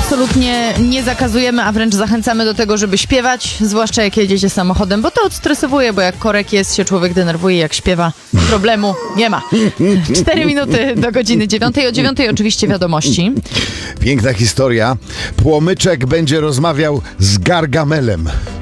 absolutnie nie zakazujemy, a wręcz zachęcamy do tego, żeby śpiewać, zwłaszcza jak jedziecie samochodem, bo to odstresowuje, bo jak korek jest, się człowiek denerwuje, jak śpiewa, problemu nie ma. 4 minuty do godziny 9. O 9 oczywiście wiadomości. Piękna historia. Płomyczek będzie rozmawiał z Gargamelem.